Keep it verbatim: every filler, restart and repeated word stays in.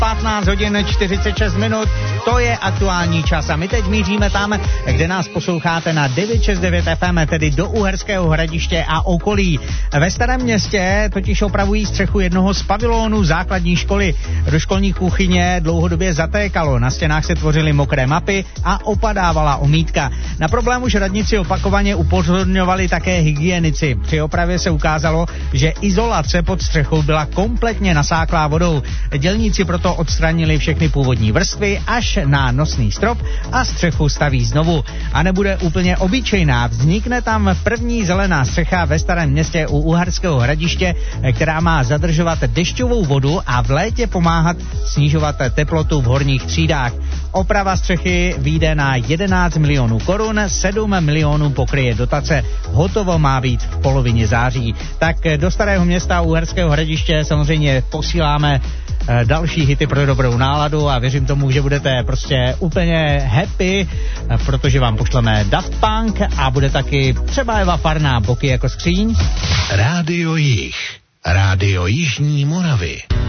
patnáct hodin čtyřicet šest minut, to je aktuální čas a my teď míříme tam, kde nás posloucháte na devět šest devět F M, tedy do Uherského Hradiště a okolí. Ve Starém Městě totiž opravují střechu jednoho z pavilonů základní školy. Do školní kuchyně dlouhodobě zatékalo, na stěnách se tvořily mokré mapy a opadávala omítka. Na problém už radnici opakovaně upozorňovali také hygienici. Při opravě se ukázalo, že izolace pod střechou byla kompletně nasáklá vodou. Dělníci proto odstranili všechny původní vrstvy až na nosný strop a střechu staví znovu. A nebude úplně obyčejná, vznikne tam první zelená střecha ve Starém Městě u Uherského Hradiště, která má zadržovat dešťovou vodu a v létě pomáhat snižovat teplotu v horních třídách. Oprava střechy vyjde na jedenáct milionů korun, sedm milionů pokryje dotace. Hotovo má být v polovině září. Tak do Starého Města Uherského Hradiště samozřejmě posíláme další hity pro dobrou náladu a věřím tomu, že budete prostě úplně happy, protože vám pošleme Daft Punk a bude taky třeba Eva Farná, Boky jako skříň. Rádio Jih, Rádio Jižní Moravy.